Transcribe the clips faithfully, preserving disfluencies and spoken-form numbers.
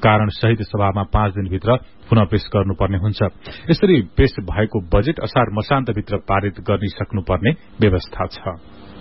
कारण सहित सभामा पाँच दिनभित्र पुनः पेश गर्नुपर्ने हुन्छ। यसरी पेश भएको बजेट असार मसान्तभित्र पारित गर्न सक्नुपर्ने व्यवस्था छ।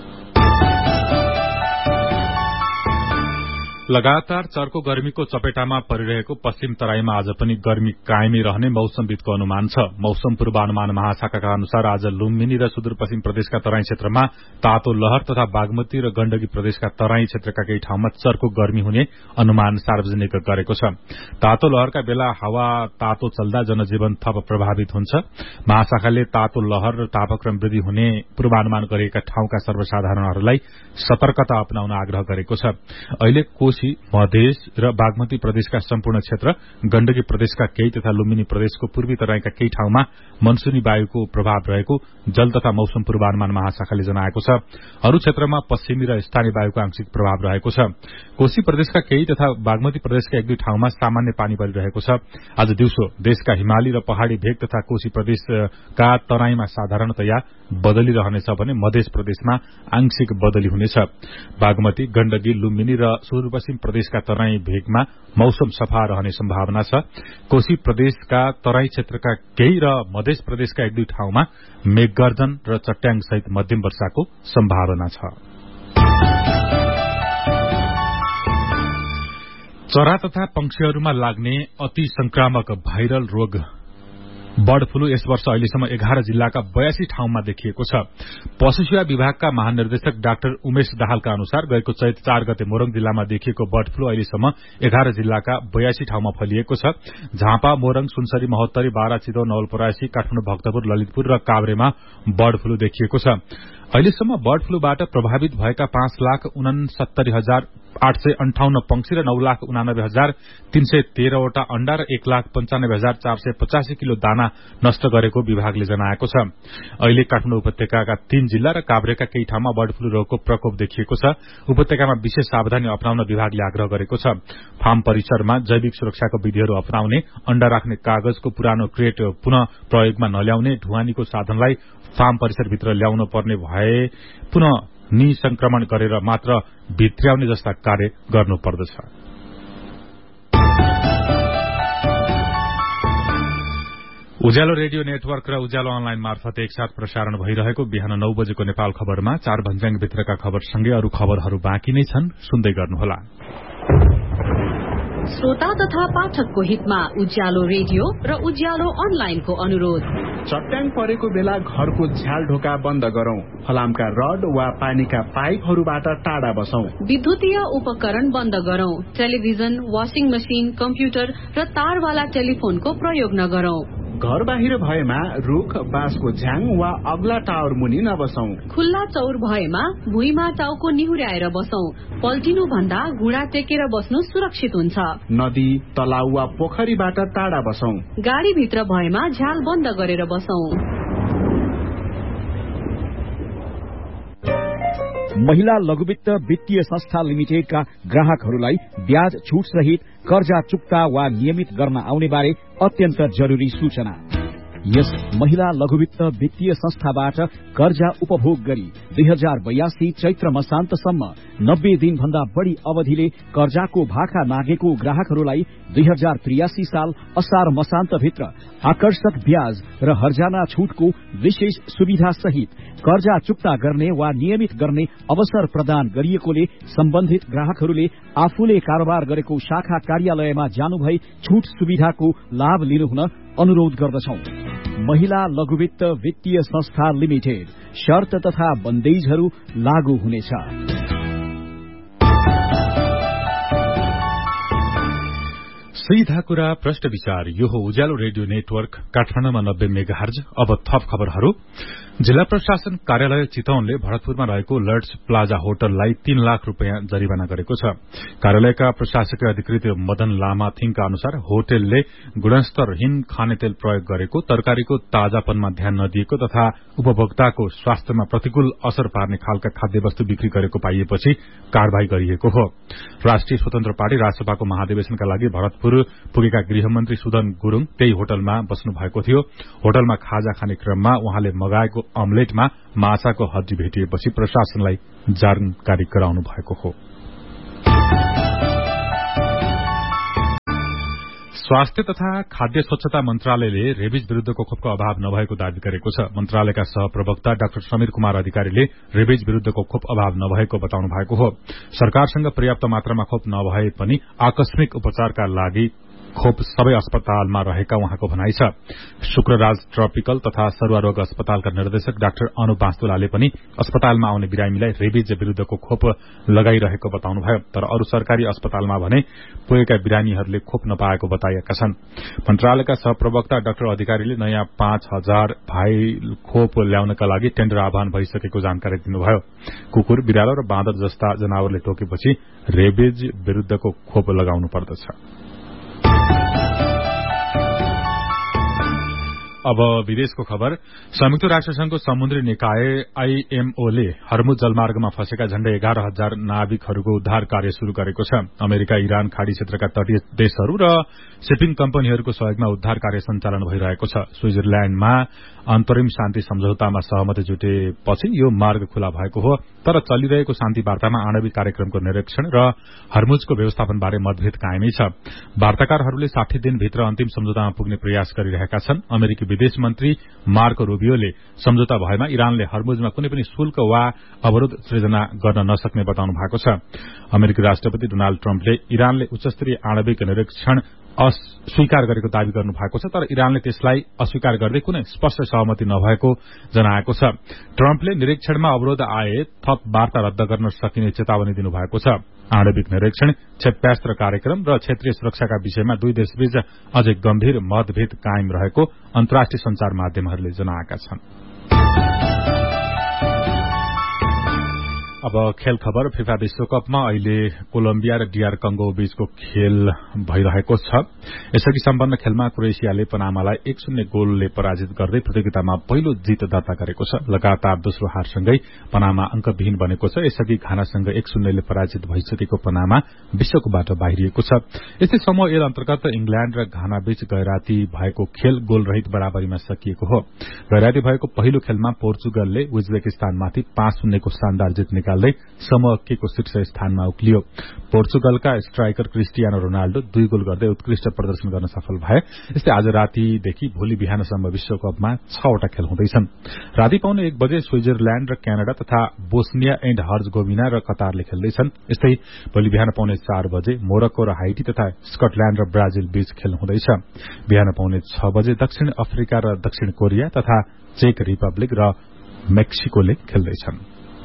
लगातार चर्को गर्मीको चपेटामा परिरहेको पश्चिम तराईमा आज पनि गर्मी कायमै रहने मौसमविदको अनुमान छ। मौसम पूर्वानुमान महाशाखाका अनुसार आज लुम्बिनी र सुदूरपश्चिम प्रदेशका तराई क्षेत्रमा तातो लहर तथा बागमती र गण्डकी प्रदेशका तराई क्षेत्रका केही ठाउँमा चर्को गर्मी हुने अनुमान सार्वजनिक गरेको छ। तातो लहरका बेला हावा तातो चल्दा जनजीवन थप प्रभावित हुन्छ। महाशाखाले तातो लहर र तापक्रम वृद्धि हुने पूर्वानुमान गरिएका ठाउँका सर्वसाधारणहरूलाई सतर्कता अपनाउन आग्रह गरेको छ। अहिले कोशी मधेस र बागमती प्रदेशका सम्पूर्ण क्षेत्र, गण्डकी प्रदेशका केही तथा लुम्बिनी प्रदेशको पूर्वी तराईका केही ठाउँमा मनसूनी वायुको प्रभाव रहेको जल तथा मौसम पूर्वानुमान महाशाखाले जनाएको छ। अरू क्षेत्रमा पश्चिमी र स्थानीय वायुको आंशिक प्रभाव रहेको छ। कोशी प्रदेशका केही तथा बागमती प्रदेशका एक दुई ठाउँमा सामान्य पानी परिरहेको छ। आज दिउँसो देशका हिमाली र पहाड़ी भेग तथा कोशी प्रदेशका तराईमा साधारणतया बदली रहनेछ भने मध्य प्रदेशमा आंशिक बदली हुनेछ। बागमती, गण्डकी, लुम्बिनी र सुदूरपश्चिम प्रदेशका तराई भेगमा मौसम सफा रहने सम्भावना छ। कोशी प्रदेशका तराई क्षेत्रका केही र मध्य प्रदेशका एक दुई ठाउँमा मेघगर्जन र चट्याङ सहित मध्यम वर्षाको सम्भावना छ। चरा तथा पंक्षीहरूमा लाग्ने अति संक्रामक भाइरल रोग बर्ड फ्लू यस वर्ष अहिलेसम्म एघार जिल्लाका बयासी ठाउँमा देखिएको छ। पशु सेवा विभागका महानिर्देशक डाक्टर उमेश दाहालका अनुसार गएको चैत चार गते मोरङ जिल्लामा देखिएको बर्ड फ्लू अहिलेसम्म एघार जिल्लाका बयासी ठाउँमा फैलिएको छ। झापा, मोरङ, सुनसरी, महोत्तरी, बारा, चितवन, नवलपरासी, काठमाडौँ, भक्तपुर, ललितपुर र काभ्रेमा बर्ड फ्लू देखिएको छ। अहिलेसम्म बर्ड फ्लूबाट प्रभावित भएका पाँच लाख उनसत्तरी हजार आठ सय अन्ठाउन्न पंक्षी र नौ लाख उनानब्बे हजार तीन सय तेह्रवटा अण्डा र एक लाख पञ्चानब्बे हजार चार सय पचासी किलो दाना नष्ट गरेको विभागले जनाएको छ। अहिले काठमाडौँ उपत्यकाका तीन जिल्ला र काभ्रेका केही ठाउँमा बर्ड फ्लू रोगको प्रकोप देखिएको छ। उपत्यकामा विशेष सावधानी अपनाउन विभागले आग्रह गरेको छ। फार्म परिसरमा जैविक सुरक्षाको विधिहरू अपनाउने, अण्डा राख्ने कागजको पुरानो क्रेट पुनः प्रयोगमा नल्याउने, ढुवानीको साधनलाई फार्म परिसरभित्र ल्याउन पर्ने भए पुनः निसंक्रमण गरेर मात्र भित्र्याउने जस्ता कार्य गर्नुपर्दछ। उज्यालो रेडियो नेटवर्क र उज्यालो अनलाइन मार्फत एकसाथ प्रसारण भइरहेको बिहान नौ बजेको नेपाल खबरमा चार भन्ज्याङभित्रका खबरसँगै अरू खबरहरू बाँकी नै छन्, सुन्दै गर्नुहोला। श्रोता तथा पाठकको हितमा उज्यालो रेडियो र उज्यालो अनलाइनको अनुरोध। चट्याङ परेको बेला घरको झ्याल ढोका बन्द गरौं। फलामका रड वा पानीका पाइपहरूबाट टाढा बसौं। विद्युतीय उपकरण बन्द गरौं। टेलिभिजन, वाशिङ मशिन, कम्प्युटर र तारवाला टेलिफोनको प्रयोग नगरौं। घर बाहिर भएमा रुख, बाँसको झ्याङ वा अग्ला टावर मुनि नबसौं। खुल्ला चौर भएमा भुइँमा टाउको निहुर्याएर बसौं। पल्टिनु भन्दा घुँडा टेकेर बस्नु सुरक्षित हुन्छ। नदी, तलाउ वा पोखरीबाट टाढा बसौं। गाडी भित्र भएमा झ्याल बन्द गरेर बसौं। महिला लघुवित्त वित्तीय संस्था लिमिटेडका ग्राहकहरूलाई ब्याज छुट सहित कर्जा चुक्ता वा नियमित गर्न आउने बारे अत्यन्त जरुरी सूचना। यस महिला लघुवित्त वित्तीय संस्थाबाट कर्जा उपभोग गरी दुई हजार बयासी चैत्र मसान्तसम्म नब्बे दिन भन्दा बढ़ी अवधिले कर्जाको भाका नागेको ग्राहकहरूलाई दुई हजार त्रियासी साल असार मसान्तभित्र आकर्षक ब्याज र हर्जाना छुटको विशेष सुविधा सहित कर्जा चुक्ता गर्ने वा नियमित गर्ने अवसर प्रदान गरिएकोले सम्बन्धित ग्राहकहरूले आफूले कारोबार गरेको शाखा कार्यालयमा जानुभई छुट सुविधाको लाभ लिनुहुन अनुरोध गर्दछौं। महिला लघुवित्त वित्तीय संस्था लिमिटेड। शर्त तथा बन्देजहरू लागू हुनेछ। सीधा कुरा प्रश्न विचार। यो हो उज्यालो रेडियो नेटवर्क काठमाडौँमा नब्बे मेगाहर्ज। अब थप खबरहरू। जिल्ला प्रशासन कार्यालय चितवनले भरतपुरमा रहेको लर्ड्स प्लाजा होटललाई तीन लाख रूपियाँ जरिवाना गरेको छ। कार्यालयका प्रशासकीय अधिकृत मदन लामा थिङका अनुसार होटलले गुणस्तरहीन खानेतेल प्रयोग गरेको, तरकारीको ताजापनमा ध्यान नदिएको तथा उपभोक्ताको स्वास्थ्यमा प्रतिकूल असर पार्ने खालका खाद्यवस्तु बिक्री गरेको पाइएपछि कार्यवाही गरिएको हो। राष्ट्रिय स्वतन्त्र पार्टी राजसभाको महाधिवेशनका लागि भरतपुर पुगेका गृहमन्त्री सुदन गुरूङ त्यही होटलमा बस्नु भएको थियो। होटलमा खाजा खाने क्रममा उहाँले मगाएको अमलेटमा माछाको हड्डी भेटिएपछि प्रशासनलाई जानकारी गराउनु भएको हो। स्वास्थ्य तथा खाद्य स्वच्छता मन्त्रालयले रेबिज विरूद्धको खोपको अभाव नभएको दावी गरेको छ। मन्त्रालयका सहप्रवक्ता डाक्टर समीर कुमार अधिकारीले रेबिज विरूद्धको खोप अभाव नभएको बताउनु भएको हो। सरकारसँग पर्याप्त मात्रामा खोप नभए पनि आकस्मिक उपचारका लागि खोप सबै अस्पतालमा रहेका उहाँको भनाइ छ। शुक्रराज ट्रपिकल तथा सरुवा रोग अस्पतालका निर्देशक डाक्टर अनु बास्तुलाले पनि अस्पतालमा आउने बिरामीलाई रेबिज विरूद्धको खोप लगाइरहेको बताउनुभयो। तर अरू सरकारी अस्पतालमा भने पुगेका बिरामीहरूले खोप नपाएको बताएका छन्। मन्त्रालयका सहप्रवक्ता डाक्टर अधिकारीले नयाँ पाँच हजार भाइल खोप ल्याउनका लागि टेन्डर आह्वान भइसकेको जानकारी दिनुभयो। कुकुर, बिरालो र बाँदर जस्ता जनावरले टोकेपछि रेबिज विरूद्धको खोप लगाउनु पर्दछ। अब विदेशको खबर। संयुक्त राष्ट्रसंघको समुद्री निकाय आईएमओले हर्मुज जलमार्गमा फँसेका झण्डै एघार हजार नाविकहरूको उद्धार कार्य शुरू गरेको छ। अमेरिका, इरान, खाड़ी क्षेत्रका तटीय देशहरू र शिपिङ कम्पनीहरूको सहयोगमा उद्धार कार्य सञ्चालन भइरहेको छ। स्विजरल्याण्डमा अन्तरिम शान्ति सम्झौतामा सहमति जुटेपछि यो मार्ग खुला भएको हो। तर चलिरहेको शान्ति वार्तामा आणविक कार्यक्रमको निरीक्षण र हर्मुजको व्यवस्थापनबारे मतभेद कायमै छ। वार्ताकारहरूले साठी दिनभित्र अन्तिम सम्झौतामा पुग्ने प्रयास गरिरहेका छन्। अमेरिकी विदेश मन्त्री मार्को रूबियोले सम्झौता भएमा इरानले हर्मुजमा कुनै पनि शुल्क वा अवरोध सृजना गर्न नसक्ने बताउनु भएको छ। अमेरिकी राष्ट्रपति डोनाल्ड ट्रम्पले इरानले उच्चस्तरीय आणविक निरीक्षण अस्वीकार गरेको दावी गर्नु भएको छ। तर इरानले त्यसलाई अस्वीकार गर्दै कुनै स्पष्ट सहमति नभएको जनाएको छ। ट्रम्पले निरीक्षणमा अवरोध आए थप वार्ता रद्द गर्न सकिने चेतावनी दिनुभएको छ। आणविक निरीक्षण, क्षेपणास्त्र कार्यक्रम र क्षेत्रीय सुरक्षाका विषयमा दुई देशबीच अझै गम्भीर मतभेद कायम रहेको अन्तर्राष्ट्रिय संचार माध्यमहरूले जनाएका छन्। अब खेल खबर। फिफा विश्वकपमा अहिले कोलम्बिया र डीआर कंगो बीचको खेल भइरहेको छ। यसअघि सम्पन्न खेलमा क्रोएसियाले पनामालाई एक शून्य गोलले पराजित गर्दै प्रतियोगितामा पहिलो जित दर्ता गरेको छ। लगातार दोस्रो हारसँगै पनामा अंकविहीन बनेको छ। यसअघि घानासँग एक शून्यले पराजित भइसकेको पनामा विश्वकपबाट बाहिरिएको छ। यस्तै समूह एल अन्तर्गत इंग्ल्याण्ड र घाना बीच गैराती भएको खेल गोलरहित बराबरीमा सकिएको हो। गैराती भएको पहिलो खेलमा पोर्चुगलले उज्बेकिस्तानमाथि पाँच शून्यको शानदार जित निकाल्दै समूह के को शीर्ष स्थानमा उक्लियो। पोर्चुगलका स्ट्राइकर क्रिस्टियानो रोनाल्डो दुई गोल गर्दै उत्कृष्ट प्रदर्शन गर्न सफल भए। यस्तै आज रातिदेखि भोलि बिहानसम्म विश्वकपमा छवटा खेल हुँदैछन्। राति पाउने एक बजे स्विजरल्याण्ड र क्यानाडा तथा बोस्निया एण्ड हर्जगोभिना र कतारले खेल्दैछन्। यस्तै भोलि बिहान पाउने चार बजे मोरक्को र हाइटी तथा स्कटल्याण्ड र ब्राजिल बीच खेल हुँदैछ। बिहान पाउने छ बजे दक्षिण अफ्रिका र दक्षिण कोरिया तथा चेक रिपब्लिक र मेक्सिकोले खेल्दैछन्।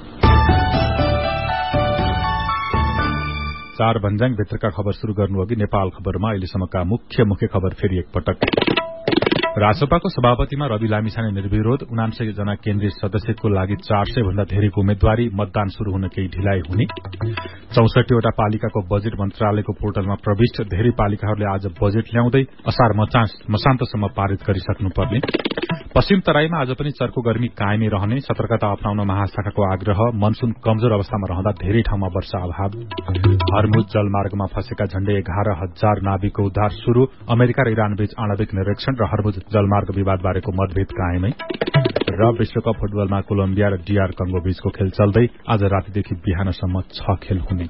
चार भन्ज्याङ भित्रका खबर शुरू गर्नु अघि नेपाल खबरमा अहिलेसम्मका मुख्य मुख्य खबर फेरि एकपटक। राजसभाको सभापतिमा रवि लामिछाने निर्विरोध। उनान्सय जना केन्द्रीय सदस्यको लागि चार सय भन्दा धेरैको उम्मेद्वारी। मतदान शुरू हुन केही ढिलाइ हुने। चौसठीवटा पालिकाको बजेट मन्त्रालयको पोर्टलमा प्रविष्ट। धेरै पालिकाहरूले आज बजेट ल्याउँदै असार मसान्तसम्म पारित गरिसक्नुपर्ने। पश्चिम तराईमा आज पनि चर्को गर्मी कायमै रहने। सतर्कता अप्नाउन महाशाखाको आग्रह। मनसून कमजोर अवस्थामा रहँदा धेरै ठाउँमा वर्षा अभाव। हर्मुज जलमार्गमा फँसेका झण्डै एघार हजार नाविकको उद्धार शुरू। अमेरिका र इरानबीच आणविक निरीक्षण र हर्मुज जलमार्ग विवादबारेको मतभेद कायमै। र विश्वकप फुटबलमा कोलम्बिया र डीआर कंगो बीचको खेल चल्दै आज रातिदेखि बिहानसम्म छ खेल हुने।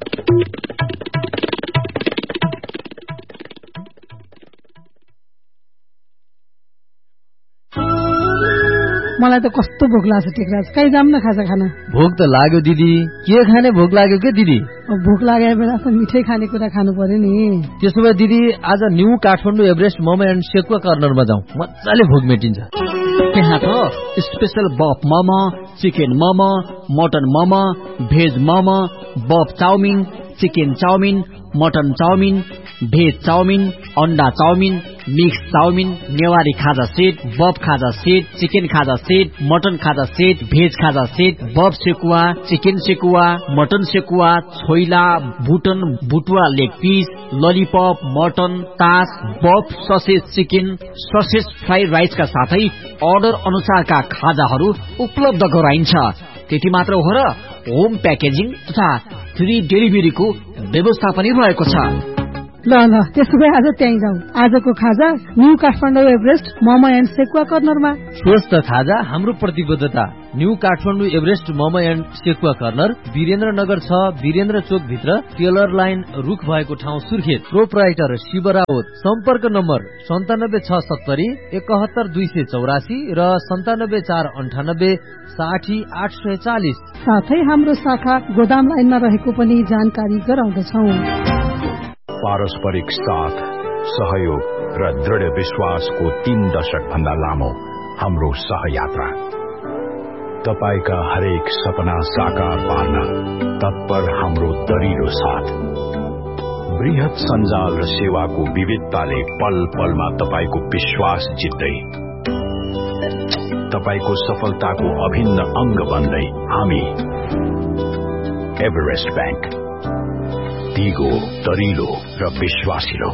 मलाई त कस्तो भोक लाग्छ टेकराज, कहीँ जाम न खाजा खाना। भोक त लाग्यो दिदी, के खाने भोक लाग्यो के दिदी? भोक लागेको बेला त मिठै खानेकुरा खानु पर्यो नि। त्यसो भए दिदी आज new Kathmandu Everest momo and sekuwa कर्नरमा जाउँ, मजाले भोक मेटिन्छ। त्यहाँ त स्पेशल बफ momo, chicken momo, mutton momo, veg momo, बफ chowmein, chicken chowmein, mutton chowmein, veg chowmein, अन्डा चाउमिन, मिक्स चाउमिन, नेवारी खाजा सेट, बफ खाजा सेट, चिकन खाजा सेट, मटन खाजा सेट, भेज खाजा सेट, बफ sekuwa, chicken sekuwa, mutton sekuwa, choila, बुटन बुटुवा leg piece, lollipop, mutton, तास, बफ ससेज चिकन, ससेज फ्राइड राइसका साथै order अनुसारका खाजाहरू उपलब्ध गराइन्छ। त्यति मात्र हो र होम प्याकेजिङ तथा फ्री डेलिभरीको व्यवस्था पनि रहेको छ। ल ल त्यसो भए आज त्यहीँ जाउँ। आजको खाजा new Kathmandu Everest momo and sekuwa कर्नरमा। स्वस्थ खाजा हाम्रो प्रतिबद्धता। New Kathmandu Everest momo and sekuwa corner Birendranagar छ वीरेन्द्र चोक भित्र टेलर लाइन रुख भएको ठाउँ सुर्खेत। प्रोपराइटर शिव राउत। सम्पर्क नम्बर सन्तानब्बे छ सत्तरी एकहत्तर दुई सय चौरासी र सन्तानब्बे चार अन्ठानब्बे साठी आठ सय चालिस। साथै हाम्रो शाखा गोदाम लाइनमा रहेको पनि जानकारी गराउँदछौ। पारस्परिक साथ, सहयोग र दृढ विश्वासको तीन दशक भन्दा लामो हाम्रो सहयात्रा। तपाईका हरेक सपना साकार पार्न तत्पर हाम्रो दरिलो साथ। बृहत सञ्जाल र सेवाको विविधताले पल पलमा तपाईको विश्वास जित्दै, तपाईको सफलताको अभिन्न अंग बन्दै हामी एभरेस्ट बैंक, दिगो, दरिलो र विश्वासिलो।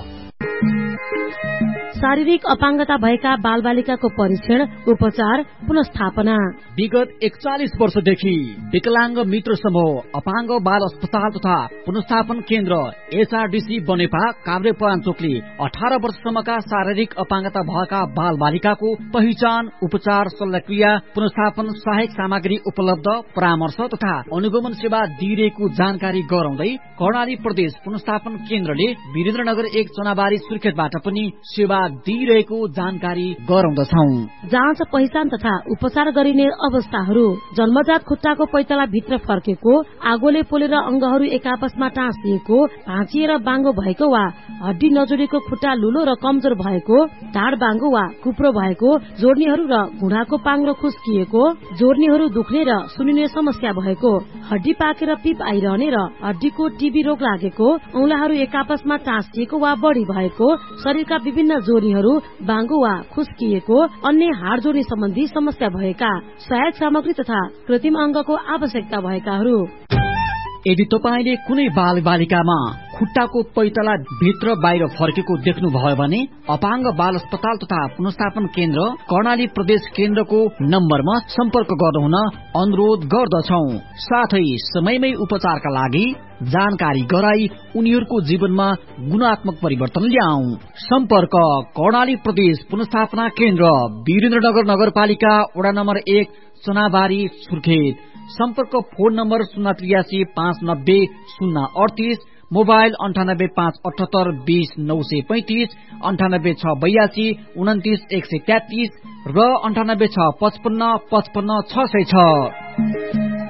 शारीरिक अपाङ्गता भएका बालबालिकाको परीक्षण, उपचार, पुनस्थापना। विगत एकचालिस वर्षदेखि विकलांग मित्र समूह अपाङ्ग बाल अस्पताल तथा पुनस्थापन केन्द्र एसआरडीसी बनेपा काभ्रेपलाञ्चोकले अठार वर्षसम्मका शारीरिक अपाङ्गता भएका बाल बालिकाको पहिचान, उपचार, शल्यक्रिया, पुनस्थापन, सहायक सामग्री उपलब्ध, परामर्श तथा अनुगमन सेवा दिइरहेको जानकारी गराउँदै कर्णाली प्रदेश पुनस्थापन केन्द्रले वीरेन्द्रनगर एक चनाबारी सुर्खेतबाट पनि सेवा दिइरहेको जानकारी गराउँदछौ। जाँच, पहिचान तथा उपचार गरिने अवस्थाहरू: जन्मजात खुट्टाको पैताला भित्र फर्केको, आगोले पोलेर अंगहरू एकापसमा टाँसिएको, भाँचिएर बाङ्गो भएको वा हड्डी नजोडेको खुट्टा लुलो र कमजोर भएको, ढाड बाङ्गो वा कुप्रो भएको, जोड्नीहरू र घुँडाको पाङ्रो खुस्किएको, जोड्नीहरू दुख्ने र सुनिने समस्या भएको, हड्डी पाकेर पिप आइरहने र हड्डीको टीबी रोग लागेको, औंलाहरू एकापसमा टाँसिएको वा बढी भएको, शरीरका विभिन्न जोड्नीहरू बाङ्गो वा खुस्किएको, अन्य हाड जोड्नी सम्बन्धी समस्या भएका, सहायक सामग्री तथा कृत्रिम अंगको आवश्यकता भएकाहरू। यदि तपाईले कुनै बाल बालिकामा खुट्टाको पैताला भित्र बाहिर फर्केको देख्नुभयो भने अपाङ्ग बाल अस्पताल तथा पुनस्थापन केन्द्र कर्णाली प्रदेश केन्द्रको नम्बरमा सम्पर्क गर्नुहुन अनुरोध गर्दछौ। साथै समयमै उपचारका लागि जानकारी गराई उनीहरूको जीवनमा गुणात्मक परिवर्तन ल्याऊ। सम्पर्क कर्णाली प्रदेश पुनस्थापना केन्द्र, वीरेन्द्रनगर नगरपालिका, वडा नम्बर एक, चनाबारी, सुर्खेत। सम्पर्क फोन नम्बर शून्य त्रियासी पाँच नब्बे शून्य अडतिस, मोबाइल अन्ठानब्बे पाँच अठहत्तर बीस नौ सय पैंतिस, अन्ठानब्बे छ बयासी उन्तिस एक सय तेत्तिस र अन्ठानब्बे छ पचपन्न पचपन्न छ सय छ।